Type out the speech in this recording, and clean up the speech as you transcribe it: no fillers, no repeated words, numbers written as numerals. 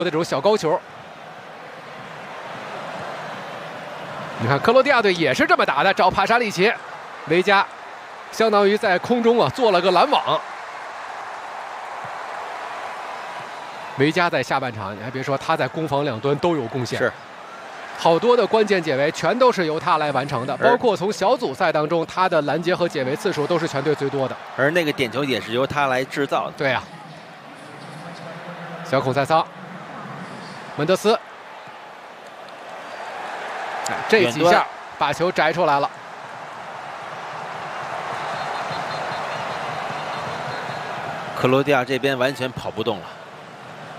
这种小高球。你看克罗地亚队也是这么打的，找帕沙利奇，维加相当于在空中做了个拦网。维加在下半场，你还别说，他在攻防两端都有贡献， 是好多的关键解围全都是由他来完成的，包括从小组赛当中他的拦截和解围次数都是全队最多的， 而那个点球也是由他来制造的。 对呀、小孔塞桑，门德斯，这几下把球摘出来了。 克罗地亚这边完全跑不动了。